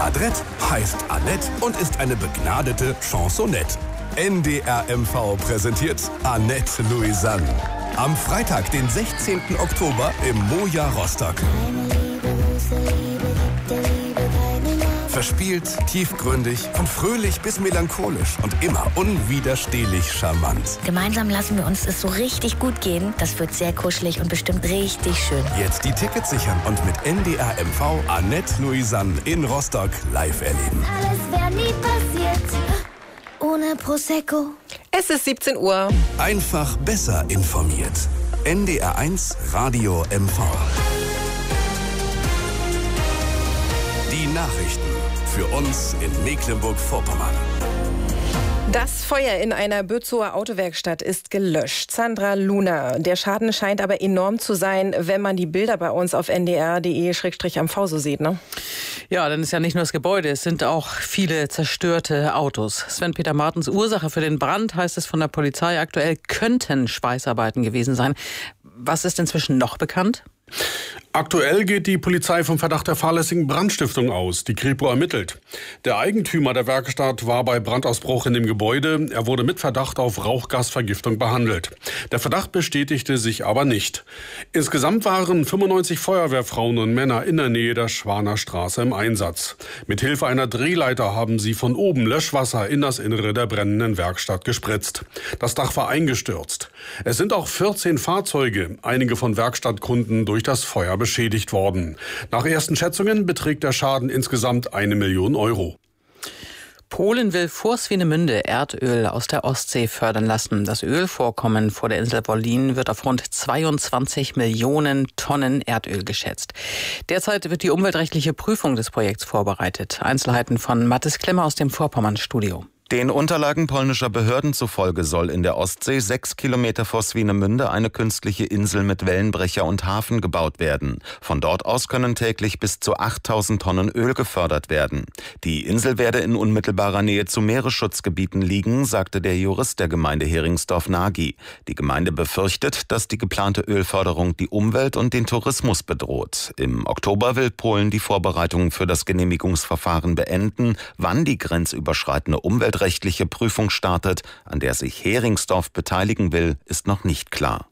Adrett heißt Annette und ist eine begnadete Chansonette. NDR MV präsentiert Annette Louisanne. Am Freitag, den 16. Oktober im Moja Rostock. Verspielt, tiefgründig, von fröhlich bis melancholisch und immer unwiderstehlich charmant. Gemeinsam lassen wir uns es so richtig gut gehen. Das wird sehr kuschelig und bestimmt richtig schön. Jetzt die Tickets sichern und mit NDR MV Annette Louisanne in Rostock live erleben. Alles wäre nie passiert ohne Prosecco. Es ist 17 Uhr. Einfach besser informiert. NDR 1 Radio MV. Die Nachrichten für uns in Mecklenburg-Vorpommern. Das Feuer in einer Bützower Autowerkstatt ist gelöscht. Sandra Luna. Der Schaden scheint aber enorm zu sein, wenn man die Bilder bei uns auf ndr.de/mv so sieht, ne? Ja, dann ist ja nicht nur das Gebäude, es sind auch viele zerstörte Autos. Sven-Peter Martens, Ursache für den Brand, heißt es von der Polizei aktuell, könnten Schweißarbeiten gewesen sein. Was ist inzwischen noch bekannt? Aktuell geht die Polizei vom Verdacht der fahrlässigen Brandstiftung aus. Die Kripo ermittelt. Der Eigentümer der Werkstatt war bei Brandausbruch in dem Gebäude. Er wurde mit Verdacht auf Rauchgasvergiftung behandelt. Der Verdacht bestätigte sich aber nicht. Insgesamt waren 95 Feuerwehrfrauen und Männer in der Nähe der Schwaner Straße im Einsatz. Mit Hilfe einer Drehleiter haben sie von oben Löschwasser in das Innere der brennenden Werkstatt gespritzt. Das Dach war eingestürzt. Es sind auch 14 Fahrzeuge, einige von Werkstattkunden, durch das Feuer beschädigt worden. Nach ersten Schätzungen beträgt der Schaden insgesamt 1 Million Euro. Polen will vor Swinemünde Erdöl aus der Ostsee fördern lassen. Das Ölvorkommen vor der Insel Wolin wird auf rund 22 Millionen Tonnen Erdöl geschätzt. Derzeit wird die umweltrechtliche Prüfung des Projekts vorbereitet. Einzelheiten von Mathis Klemmer aus dem Vorpommern-Studio. Den Unterlagen polnischer Behörden zufolge soll in der Ostsee 6 Kilometer vor Swinemünde eine künstliche Insel mit Wellenbrecher und Hafen gebaut werden. Von dort aus können täglich bis zu 8000 Tonnen Öl gefördert werden. Die Insel werde in unmittelbarer Nähe zu Meeresschutzgebieten liegen, sagte der Jurist der Gemeinde Heringsdorf-Nagy. Die Gemeinde befürchtet, dass die geplante Ölförderung die Umwelt und den Tourismus bedroht. Im Oktober will Polen die Vorbereitungen für das Genehmigungsverfahren beenden. Wann die grenzüberschreitende umweltrechtliche Prüfung startet, an der sich Heringsdorf beteiligen will, ist noch nicht klar.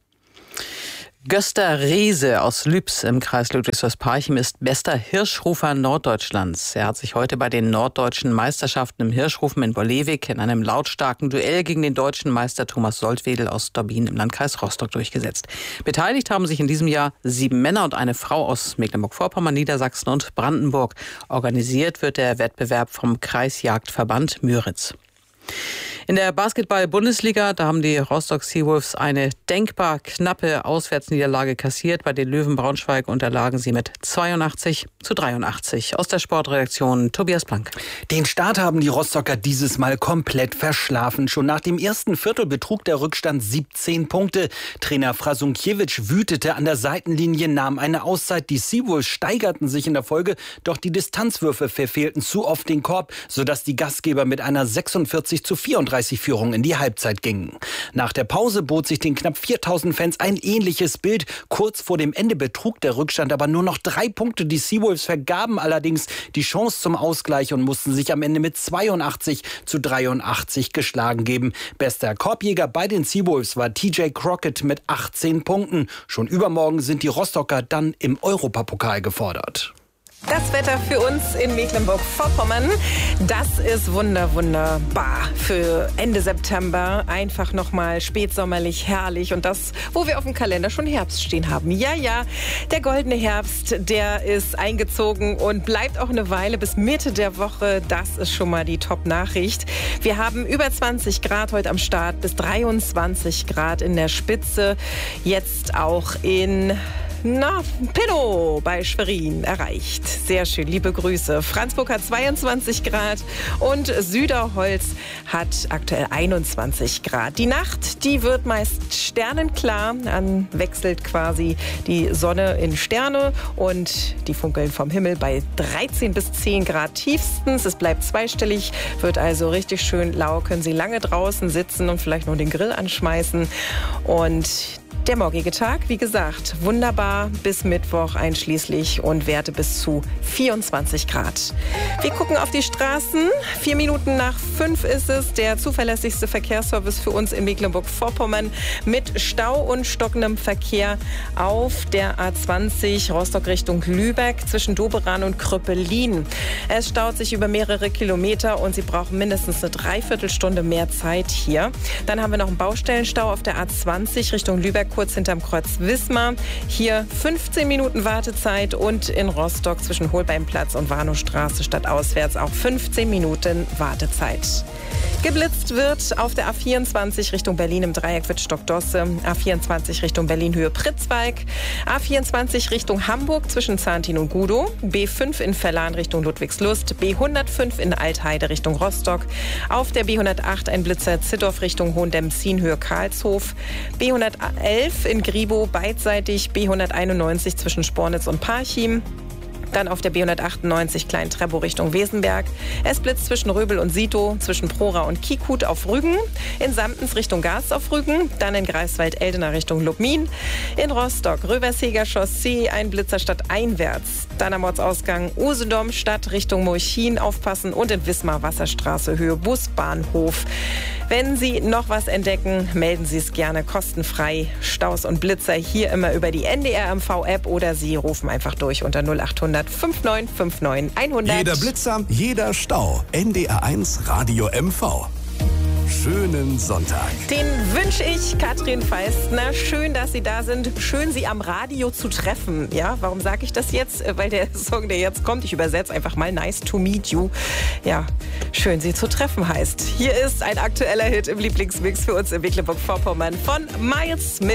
Gösta Rehse aus Lübs im Kreis Ludwigsfürst-Parchim ist bester Hirschrufer Norddeutschlands. Er hat sich heute bei den norddeutschen Meisterschaften im Hirschrufen in Bolewik in einem lautstarken Duell gegen den deutschen Meister Thomas Soltwedel aus Dorbin im Landkreis Rostock durchgesetzt. Beteiligt haben sich in diesem Jahr 7 Männer und eine Frau aus Mecklenburg-Vorpommern, Niedersachsen und Brandenburg. Organisiert wird der Wettbewerb vom Kreisjagdverband Müritz. In der Basketball-Bundesliga, da haben die Rostock Seawolves eine denkbar knappe Auswärtsniederlage kassiert. Bei den Löwen Braunschweig unterlagen sie mit 82-83. Aus der Sportredaktion Tobias Blank. Den Start haben die Rostocker dieses Mal komplett verschlafen. Schon nach dem ersten Viertel betrug der Rückstand 17 Punkte. Trainer Frasunkiewicz wütete an der Seitenlinie, nahm eine Auszeit. Die Seawolves steigerten sich in der Folge, doch die Distanzwürfe verfehlten zu oft den Korb, sodass die Gastgeber mit einer 46-34 Führung in die Halbzeit gingen. Nach der Pause bot sich den knapp 4000 Fans ein ähnliches Bild. Kurz vor dem Ende betrug der Rückstand aber nur noch 3 Punkte. Die Seawolves vergaben allerdings die Chance zum Ausgleich und mussten sich am Ende mit 82-83 geschlagen geben. Bester Korbjäger bei den Seawolves war TJ Crockett mit 18 Punkten. Schon übermorgen sind die Rostocker dann im Europapokal gefordert. Das Wetter für uns in Mecklenburg-Vorpommern, das ist wunderbar für Ende September. Einfach nochmal spätsommerlich herrlich und das, wo wir auf dem Kalender schon Herbst stehen haben. Ja, der goldene Herbst, der ist eingezogen und bleibt auch eine Weile bis Mitte der Woche. Das ist schon mal die Top-Nachricht. Wir haben über 20 Grad heute am Start, bis 23 Grad in der Spitze. Jetzt auch in Pinnow bei Schwerin erreicht. Sehr schön, liebe Grüße. Franzburg hat 22 Grad und Süderholz hat aktuell 21 Grad. Die Nacht, die wird meist sternenklar. Dann wechselt quasi die Sonne in Sterne und die funkeln vom Himmel bei 13 bis 10 Grad tiefstens. Es bleibt zweistellig, wird also richtig schön lau. Können Sie lange draußen sitzen und vielleicht nur den Grill anschmeißen. Und Der morgige Tag, wie gesagt, wunderbar bis Mittwoch einschließlich und Werte bis zu 24 Grad. Wir gucken auf die Straßen. 4 Minuten nach 5 ist es. Der zuverlässigste Verkehrsservice für uns in Mecklenburg-Vorpommern mit Stau und stockendem Verkehr auf der A20 Rostock Richtung Lübeck zwischen Doberan und Kröppelin. Es staut sich über mehrere Kilometer und Sie brauchen mindestens eine Dreiviertelstunde mehr Zeit hier. Dann haben wir noch einen Baustellenstau auf der A20 Richtung Lübeck, kurz hinterm Kreuz Wismar. Hier 15 Minuten Wartezeit und in Rostock zwischen Holbeinplatz und Warnowstraße stadtauswärts auch 15 Minuten Wartezeit. Geblitzt wird auf der A24 Richtung Berlin im Dreieck Wittstock-Dosse, A24 Richtung Berlin-Höhe Pritzwalk, A24 Richtung Hamburg zwischen Zahntin und Gudow, B5 in Verlan Richtung Ludwigslust, B105 in Altheide Richtung Rostock, auf der B108 ein Blitzer Zittdorf Richtung Hohendemm-Ziehen Höhe Karlshof, B111 in Gribow beidseitig, B191 zwischen Spornitz und Parchim. Dann auf der B198 Klein-Treppow Richtung Wesenberg. Es blitzt zwischen Röbel und Sito, zwischen Prora und Kiekhut auf Rügen. In Samtens Richtung Garz auf Rügen. Dann in Greifswald-Eldener Richtung Lubmin. In Rostock Röversheger Chaussee, ein Blitzer stadteinwärts. Dann am Ortsausgang Usedom Stadt Richtung Molchin aufpassen. Und in Wismar Wasserstraße Höhe Busbahnhof. Wenn Sie noch was entdecken, melden Sie es gerne kostenfrei. Staus und Blitzer hier immer über die NDR-MV-App oder Sie rufen einfach durch unter 0800 5959 100. Jeder Blitzer, jeder Stau. NDR1 Radio MV. Schönen Sonntag. Den wünsche ich Katrin Feistner. Schön, dass Sie da sind. Schön, Sie am Radio zu treffen. Ja, warum sage ich das jetzt? Weil der Song, der jetzt kommt, ich übersetze einfach mal Nice to meet you. Ja, schön, Sie zu treffen heißt. Hier ist ein aktueller Hit im Lieblingsmix für uns in Mecklenburg-Vorpommern von Miles Smith.